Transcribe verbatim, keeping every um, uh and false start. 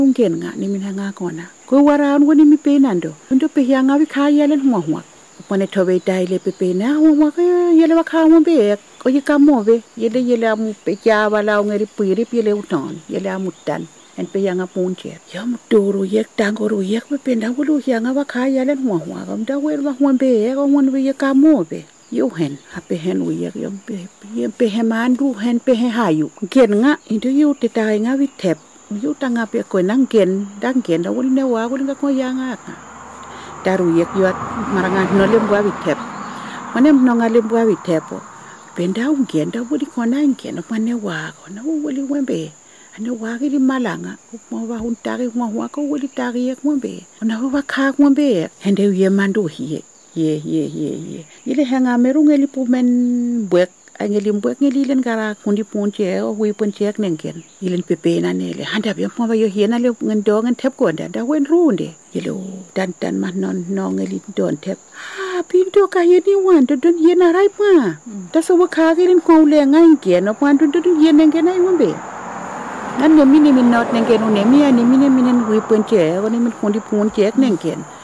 ungen nga ni min hanga kona ko wara on woni mi pe nando ndo pe yanga wi kha yelen hwa hwa pone tobe dai le pe pe na hwa hwa yele wa kha mo be ko yi ka mo be yele yele amu pe ja wala ngeri piri pile uton yele amutan en pe yanga punche ya mu toro yek tangoro yek pe pe na wulu yanga wa kha yelen hwa hwa gam da wel wa hwa be ko won wi ka mo be yo hen hape hen wi yek yom pe yem pe he mandu hen pe he hayu ken nga into yu te tai nga wi tep yu tanga pe ko nang ken dang ken da wul ne wa wul nga ko yanga daru yek yot maranga no lem wa wi tep manem no nga lem wa wi tepo penda un ken da wuli ko nang ken no mane wa ko na wuli wembe ana wa gi malanga ko mo wa hun tari mo wa ko wuli tari yek mo be na wa kha mo be hende ye mandu hi ye ye ye ye ile hanga meru ngeli pu men buek angeli buek ngeli len gara kundi punche o hui punche ak nengen ilen pepe na nele handa be mo ba yo hiena le ngen do ngen tep ko nda da wen runde yelo dan dan man non no ngeli don tep ha pinto ka yeni wan do don yena rai pa da so wa ka gelin ko le ngai ke no pan do do yena ngen ai wambe nan no mini min not nengen ne mi ani mini minen hui punche o ne min kundi punche ak nengen